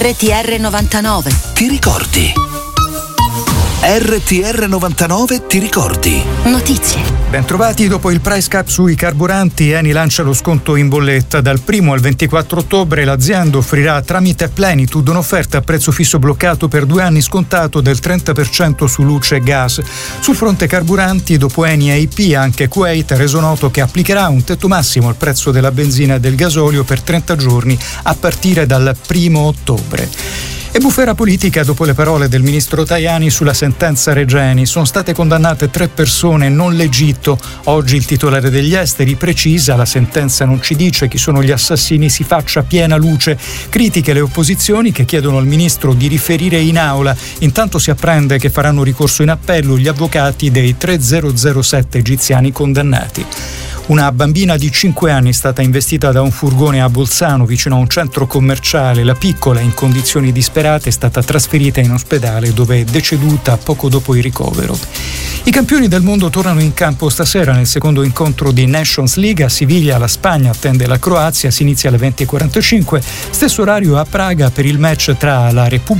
RTR 99. Ti ricordi? RTR 99 ti ricordi? Notizie. Bentrovati. Dopo il price cap sui carburanti, Eni lancia lo sconto in bolletta. Dal 1 al 24 ottobre l'azienda offrirà tramite Plenitude un'offerta a prezzo fisso bloccato per 2 anni scontato del 30% su luce e gas. Sul fronte carburanti, dopo Eni e IP, anche Kuwait ha reso noto che applicherà un tetto massimo al prezzo della benzina e del gasolio per 30 giorni a partire dal 1 ottobre. E bufera politica dopo le parole del ministro Tajani sulla sentenza Regeni. Sono state condannate 3 persone, non l'Egitto. Oggi il titolare degli esteri precisa: la sentenza non ci dice chi sono gli assassini, si faccia piena luce. Critiche le opposizioni che chiedono al ministro di riferire in aula. Intanto si apprende che faranno ricorso in appello gli avvocati dei 3007 egiziani condannati. Una bambina di 5 anni è stata investita da un furgone a Bolzano vicino a un centro commerciale. La piccola, in condizioni disperate, è stata trasferita in ospedale dove è deceduta poco dopo il ricovero. I campioni del mondo tornano in campo stasera nel secondo incontro di Nations League. A Siviglia la Spagna attende la Croazia, si inizia alle 20:45, stesso orario a Praga per il match tra la Repubblica